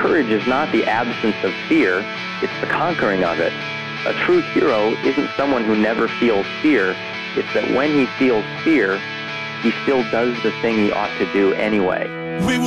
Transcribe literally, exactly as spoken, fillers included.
courage is not the absence of fear, it's the conquering of it. A true hero isn't someone who never feels fear, it's that when he feels fear, he still does the thing he ought to do anyway. We